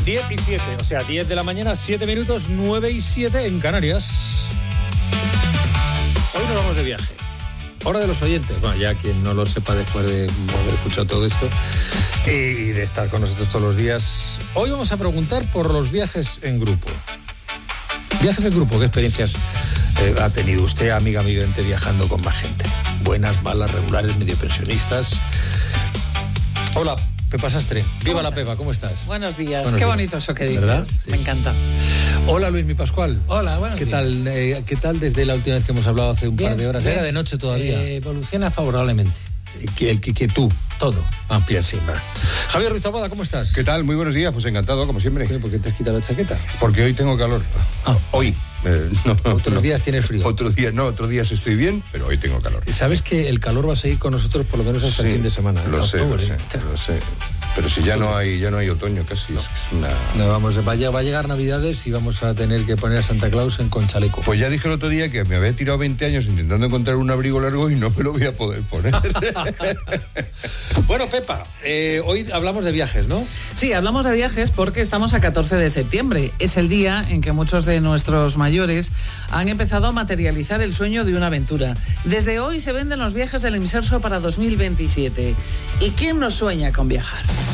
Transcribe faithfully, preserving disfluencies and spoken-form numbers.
diez y siete, o sea, diez de la mañana, siete minutos, nueve y siete en Canarias. Hoy nos vamos de viaje. Hora de los oyentes. Bueno, ya quien no lo sepa después de haber escuchado todo esto y de estar con nosotros todos los días. Hoy vamos a preguntar por los viajes en grupo. Viajes en grupo, ¿qué experiencias eh, ha tenido usted, amiga, amigante, viajando con más gente? Buenas, malas, regulares, medio pensionistas. Hola, Pepa Sastre. Viva la Pepa, ¿cómo estás? Buenos días. Buenos Qué días. bonito eso que dices. ¿Verdad? Sí. Me encanta. Hola, Luis Mi Pascual. Hola, buenos ¿Qué días. tal, eh, ¿Qué tal desde la última vez que hemos hablado hace un Bien, par de horas? bien. Era de noche todavía. Eh, evoluciona favorablemente. Que, que, que tú. Todo. Ampliar siempre. Javier Ruiz Taboada, ¿cómo estás? ¿Qué tal? Muy buenos días, pues encantado, como siempre. ¿Por qué te has quitado la chaqueta? Porque hoy tengo calor. Ah. Hoy. Eh, no, Otros no. días tienes frío. Otros días no, otros días estoy bien, pero hoy tengo calor. Sabes que el calor va a seguir con nosotros por lo menos hasta Sí, el fin de semana. Lo hasta sé, lo octubre. sé, lo sé. Pero si ya no hay, ya no hay otoño casi, es, es una... No, vamos, va a, va a llegar Navidades y vamos a tener que poner a Santa Claus en con chaleco. Pues ya dije el otro día que me había tirado veinte años intentando encontrar un abrigo largo y no me lo voy a poder poner. Bueno, Pepa, eh, hoy hablamos de viajes, ¿no? Sí, hablamos de viajes porque estamos a catorce de septiembre. Es el día en que muchos de nuestros mayores han empezado a materializar el sueño de una aventura. Desde hoy se venden los viajes del Imserso para dos mil veintisiete. ¿Y quién no sueña con viajar?